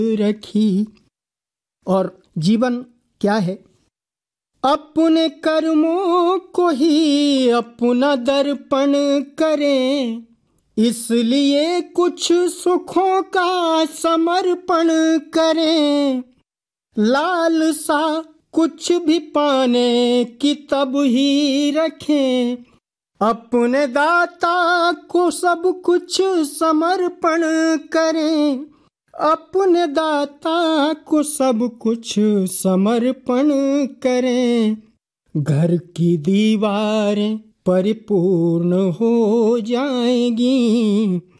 रखी। और जीवन क्या है? अपने कर्मों को ही अपना दर्पण करें, इसलिए कुछ सुखों का समर्पण करें। लालसा कुछ भी पाने की तब ही रखें, अपने दाता को सब कुछ समर्पण करें। अपने दाता को सब कुछ समर्पण करें। घर की दीवारें परिपूर्ण हो जाएंगी,